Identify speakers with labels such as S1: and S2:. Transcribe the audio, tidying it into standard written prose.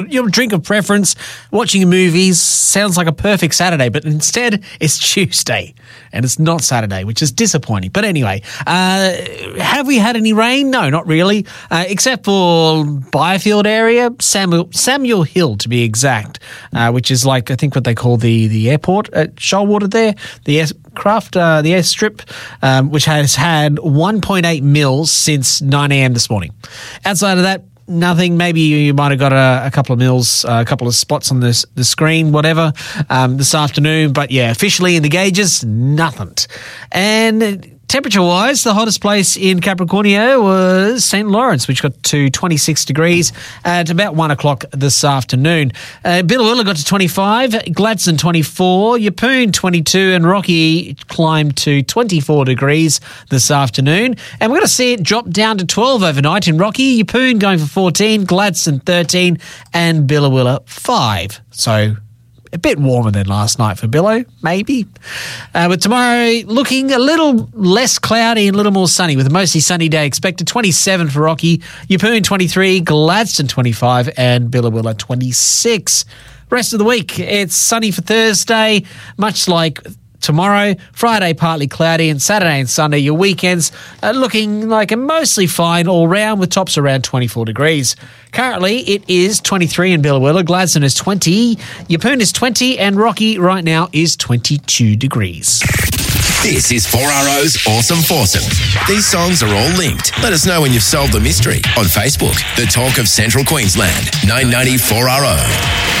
S1: Your drink of preference, watching movies, sounds like a perfect Saturday, but instead it's Tuesday and it's not Saturday, which is disappointing. But anyway, have we had any rain? No, not really, except for Byfield area, Samuel Hill to be exact, which is like I think what they call the airport at Shoalwater there, the airstrip, which has had 1.8 mils since 9 a.m. this morning. Outside of that, nothing. Maybe you might have got a couple of mils, a couple of spots on the screen, whatever, this afternoon. But yeah, officially in the gauges, nothing. And temperature-wise, the hottest place in Capricornio was St. Lawrence, which got to 26 degrees at about 1 o'clock this afternoon. Billawilla got to 25, Gladstone 24, Yeppoon 22, and Rocky climbed to 24 degrees this afternoon. And we're going to see it drop down to 12 overnight in Rocky, Yeppoon going for 14, Gladstone 13, and Billawilla 5. So a bit warmer than last night for Billow, maybe. But tomorrow looking a little less cloudy and a little more sunny with a mostly sunny day expected. 27 for Rocky, Yeppoon 23, Gladstone 25 and Billawilla 26. Rest of the week, it's sunny for Thursday, much like tomorrow. Friday, partly cloudy, and Saturday and Sunday, your weekends are looking like a mostly fine all round with tops around 24 degrees. Currently, it is 23 in Billawilla, Gladstone is 20, Yeppoon is 20, and Rocky right now is 22 degrees.
S2: This is 4RO's Awesome Foursome. These songs are all linked. Let us know when you've solved the mystery on Facebook. The Talk of Central Queensland, 990 4RO.